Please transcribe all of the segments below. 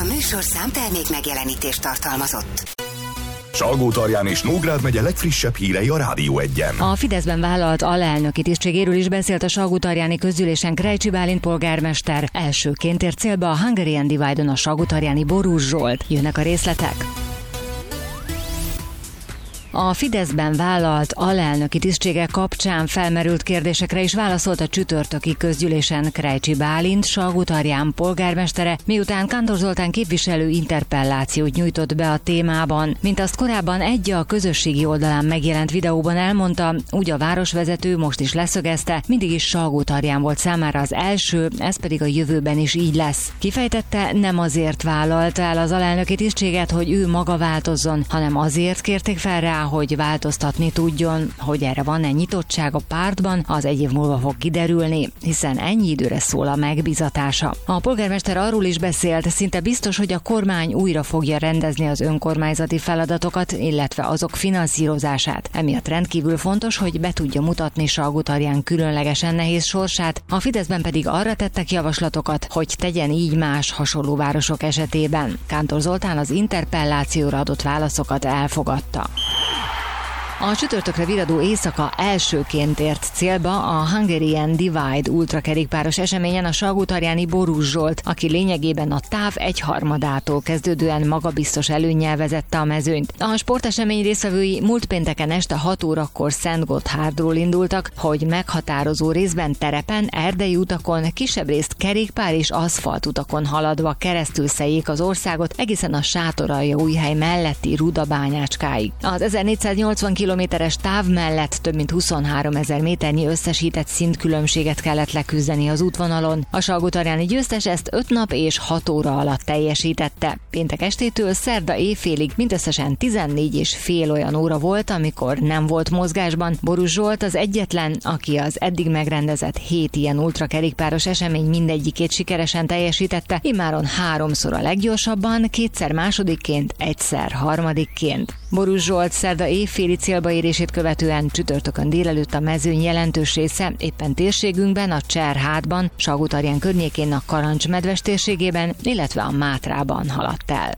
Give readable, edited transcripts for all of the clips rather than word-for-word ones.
műsorszám termék megjelenítést tartalmazott. Salgótarján és Nógrád megye legfrissebb hírei a Rádió Egyen. A Fideszben vállalt alelnöki tisztségéről is beszélt a salgótarjáni közgyűlésen Krejcsi Bálint polgármester. Elsőként ért célba a Hungarian Divide-on a salgótarjáni Borús Zsolt. Jönnek a részletek. A Fideszben vállalt alelnöki tisztsége kapcsán felmerült kérdésekre is válaszolt a csütörtöki közgyűlésen Krejcsi Bálint, Salgótarján polgármestere, miután Kántor Zoltán képviselő interpellációt nyújtott be a témában. Mint azt korábban a közösségi oldalán megjelent videóban elmondta, úgy a városvezető most is leszögezte, mindig is Salgótarján volt számára az első, ez pedig a jövőben is így lesz. Kifejtette, nem azért vállalta el az alelnöki tisztséget, hogy ő maga változzon, hanem azért kérték fel rá, hogy változtatni tudjon, hogy erre van-e nyitottság a pártban, az egy év múlva fog kiderülni, hiszen ennyi időre szól a megbízatása. A polgármester arról is beszélt, szinte biztos, hogy a kormány újra fogja rendezni az önkormányzati feladatokat, illetve azok finanszírozását. Emiatt rendkívül fontos, hogy be tudja mutatni Salgótarján különlegesen nehéz sorsát, a Fideszben pedig arra tettek javaslatokat, hogy tegyen így más hasonló városok esetében. Kántor Zoltán az interpellációra adott válaszokat elfogadta. A csütörtökre viradó éjszaka elsőként ért célba a Hungarian Divide ultrakerékpáros eseményen a salgótarjáni Borús Zsolt, aki lényegében a táv egyharmadától kezdődően magabiztos előnnyel vezette a mezőnyt. A sportesemény résztvevői múlt pénteken este 6 órakor Szentgotthárdról indultak, hogy meghatározó részben terepen, erdei utakon, kisebb részt kerékpár és aszfaltutakon haladva keresztül szeljék az országot egészen a Sátoraljaújhely melletti Rudabányácskáig. Az 1480 kilométeres táv mellett több mint 23 000 méternyi összesített szintkülönbséget kellett leküzdeni az útvonalon. A salgótarjáni győztes ezt 5 nap és 6 óra alatt teljesítette. Péntek estétől szerda éjfélig mindösszesen 14,5 olyan óra volt, amikor nem volt mozgásban. Borús Zsolt az egyetlen, aki az eddig megrendezett 7 ilyen ultrakerékpáros esemény mindegyikét sikeresen teljesítette, immáron 3-szor a leggyorsabban, 2-szer másodikként, 1-szer harmadikként. Borús Zsolt szerda éjféli célba érését követően csütörtökön délelőtt a mezőny jelentős része éppen térségünkben, a Cserhátban, Salgótarján környékén a Karancs-medves térségében, illetve a Mátrában haladt el.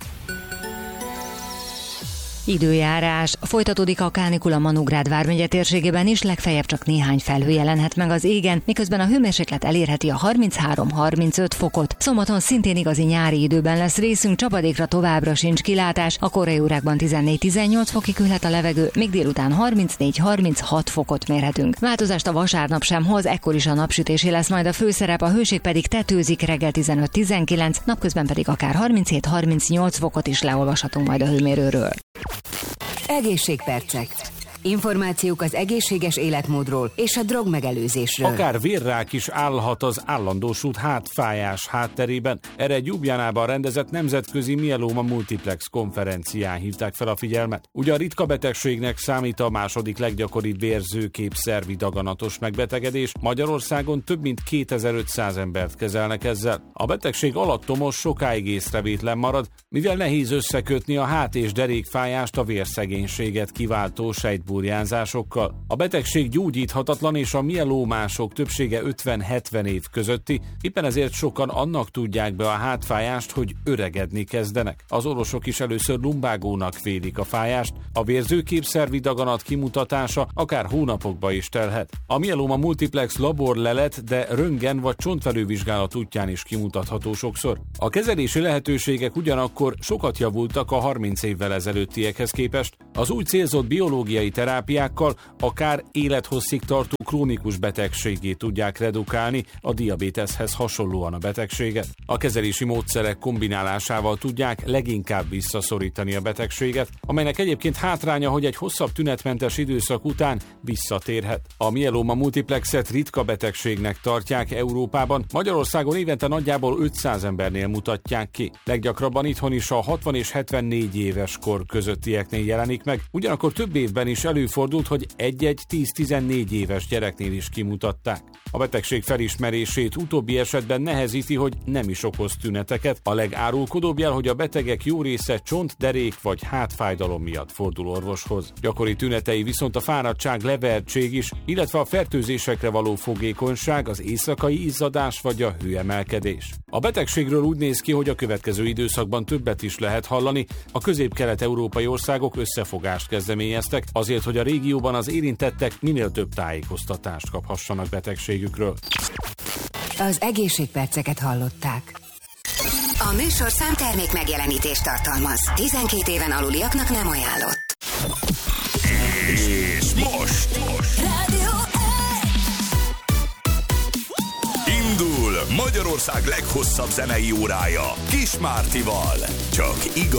Időjárás. Folytatódik a kánikula Nógrád vármegye térségében is, legfeljebb csak néhány felhő jelenhet meg az égen, miközben a hőmérséklet elérheti a 33-35 fokot. Szombaton szintén igazi nyári időben lesz részünk, csapadékra továbbra sincs kilátás, a korai órákban 14-18 fokig hűlhet a levegő, még délután 34-36 fokot mérhetünk. Változást a vasárnap sem hoz, ekkor is a napsütésé lesz majd a főszerep, a hőség pedig tetőzik, reggel 15-19, napközben pedig akár 37-38 fokot is leolvashatunk majd a hőmérőről. Egészségpercek. Információk az egészséges életmódról és a drogmegelőzésről. Akár vérrák is állhat az állandósult hátfájás hátterében. Erre Ljubljánában rendezett nemzetközi mieloma multiplex konferencián hívták fel a figyelmet. Ugye a ritka betegségnek számít a második leggyakoribb vérzőképszervi daganatos megbetegedés. Magyarországon több mint 2500 embert kezelnek ezzel. A betegség alattomos, sokáig észrevétlen marad, mivel nehéz összekötni a hát- és derékfájást a vérszegénységet kiváltó sejtburjánzásokkal. A betegség gyógyíthatatlan, és a mielómások többsége 50-70 év közötti, éppen ezért sokan annak tudják be a hátfájást, hogy öregedni kezdenek. Az orvosok is először lumbágónak vélik a fájást, a vérzőképszervi daganat kimutatása akár hónapokba is telhet. A mieloma multiplex laborlelet, de röntgen vagy csontfelővizsgálat útján is kimutatható sokszor. A kezelési lehetőségek ugyanakkor sokat javultak a 30 évvel ezelőttiekhez képest. Az új célzott biológiai terápiákkal akár élethosszig tartó krónikus betegségé tudják redukálni a diabéteszhez hasonlóan a betegséget. A kezelési módszerek kombinálásával tudják leginkább visszaszorítani a betegséget, amelynek egyébként hátránya, hogy egy hosszabb tünetmentes időszak után visszatérhet. A mieloma multiplexet ritka betegségnek tartják Európában, Magyarországon évente nagyjából 500 embernél mutatják ki. Leggyakrabban itthon is a 60 és 74 éves kor közöttieknél jelenik meg, ugyanakkor több évben is előfordult, hogy egy-egy 10-14 éves gyereknél is kimutatták. A betegség felismerését utóbbi esetben nehezíti, hogy nem is okoz tüneteket. A legárulkodóbb jel, hogy a betegek jó része csont, derék vagy hátfájdalom miatt fordul orvoshoz. Gyakori tünetei viszont a fáradtság, levertség is, illetve a fertőzésekre való fogékonyság, az éjszakai izzadás vagy a hőemelkedés. A betegségről úgy néz ki, hogy a következő időszakban többet is lehet hallani. A közép-kelet-európai országok összefogást kezdeményeztek azért, hogy a régióban az érintettek minél több tájékoztatást kaphassanak betegségükről. Az egészségperceket hallották. A műsorszám termék megjelenítést tartalmaz. 12 éven aluliaknak nem ajánlott. És most Rádió indul Magyarország leghosszabb zenei órája Kis Mártival. Csak igaz.